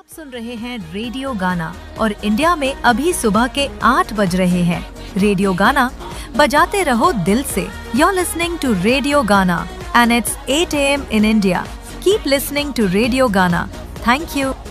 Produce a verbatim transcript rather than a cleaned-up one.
सुन रहे हैं रेडियो गाना और इंडिया में अभी सुबह के आठ बज रहे हैं। रेडियो गाना बजाते रहो दिल से। You're listening to Radio Gana and it's eight a m in India. Keep listening to Radio Gana. Thank you.